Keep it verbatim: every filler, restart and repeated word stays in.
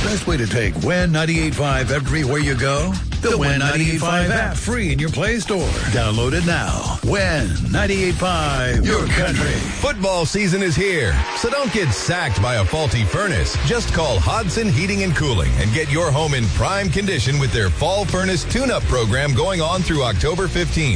best way to take Win ninety-eight point five everywhere you go? The Win ninety-eight point five app, free in your Play Store. Download it now. Win ninety-eight point five, your country. Football season is here, so don't get sacked by a faulty furnace. Just call Hodson Heating and Cooling and get your home in prime condition with their fall furnace tune-up program going on through October fifteenth.